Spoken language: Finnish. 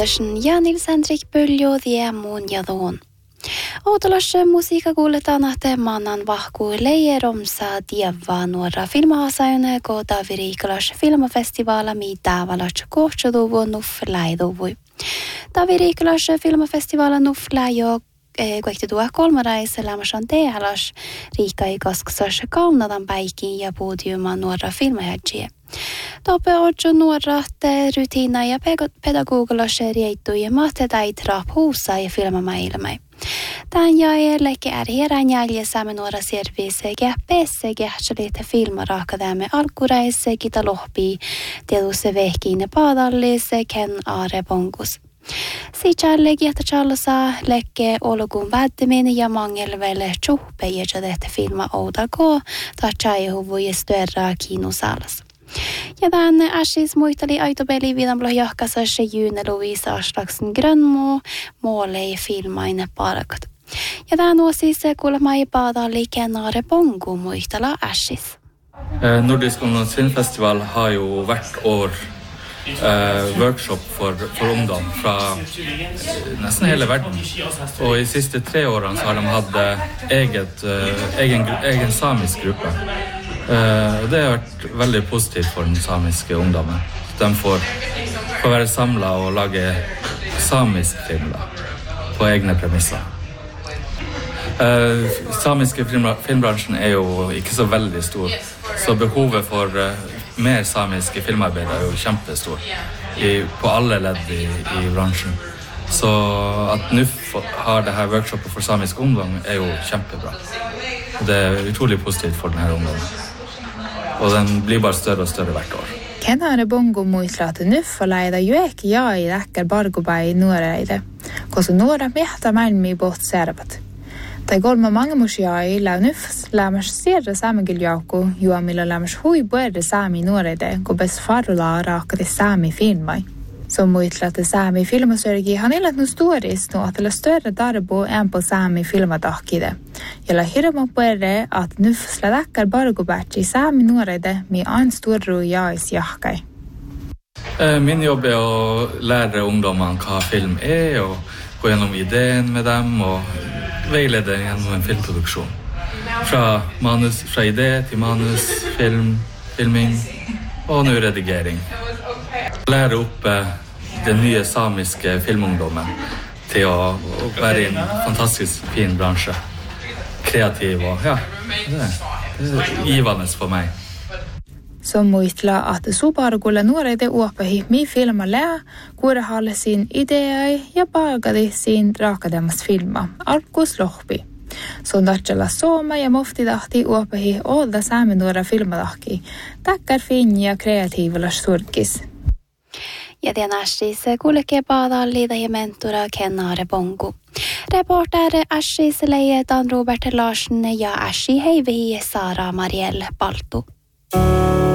ja Nils-Henrik Pöljo die mun jadon. Outolas musiikka kuuletaan, että mannan vahkuu leijeromsa dievaa nuora filmahasajune ko Taviriikkalas filmafestivaala mitävalas kohtsuduvun nuffläiduvui. Taviriikkalas filmafestivaala nuffläijo kuekti tuo kolmaraisa lämmäsän tehalas riikai kasksas kaunadan päikin ja puutiuman nuora filmahätsiä. Tope otso nuorat rutiina ja pedagogilas riittui ja mahtatai traphuussa ja filmamailmai. Tän jäällekin ärhierän jäljessä nuora servise käppeessä kähtsälitä filmaraakadämme alkuraisse kita lohpii tietysti vehkiin paadallise ken aare ponkus. Sikällegi, että challosa lekke olkuun välttäminen ja mangelvelle tjuhpeijä tehtä filma outalko tai tjaihuvuja störra kinosalas. Ja tänne Ashis muisteli aitopeli vidamlo jahkassa se June Louise Aslaksen grönmo målei filmaine parkat. Ja tänne on siis kuulemma ei paadalli kenare pongu muistella Ashis. Nordisk ungdomsfilmfestival har jo hvert år workshop for ungdom fra nesten hele verden. Og i siste 3 årene så har de hatt egen samisk gruppe. Det har vært veldig positivt for den samiske ungdommen. De får være samlet og lage samisk film på egne premisser. Samiske filmbransjen er jo ikke så veldig stor, så behovet for mer samiske filmarbeid er jo kjempestor på alle ledd i bransjen. Så at NUF har det her workshopet for samisk ungdom er jo kjempebra. Det er utrolig positivt for denne ungdommen. Og den blir bare større og større hvert år. Kenare bongo muistla att NUF laida jueki jai läkkär bargobai nuoreide, koska nuora mehta maailmi bot servat. Tai kolma mangamusjai la NUF lämmäs sierra saamegiljaukku juomilla lämmäs hui puerde saami nuoreide, kun bes farula raakati saami filmai. Som muistla att saami filmasörgi han illat nu storist nu att la större darbo än på saami filmadahkide. Jolla hirma puerde att NUF läkkär bargobatsi saami nuoreide mi ain storru jais jahkai. Min jobb er å lære ungdommene hva film er, og gå gjennom ideen med dem, og veilede gjennom en filmproduksjon. Fra idé til manus, filming, og nå redigering. Lære opp den nye samiske filmungdommen til å være i en fantastisk fin bransje. Kreativ, og ja, det er givende for meg. Som muistla att subargulla nuoreide uopahi mi filmalea, kuure halle sin ideai ja palkadi sin raakademas filma, alkus lohpi. Sun datsala sooma ja mofti tahti uopahi olda saami nuora filmadahki, takkar fin ja kreatiivilas surkis. Ja Ashis kulkee paadallida ja mentora kenare bongu. Reporter Ashis leijetan Robert Larsen ja Ashi heivihi Sara Marielle Paltu.